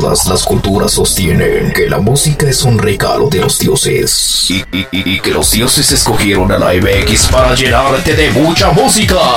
todas las culturas sostienen que la música es un regalo de los dioses y que los dioses escogieron a la MX para llenarte de mucha música.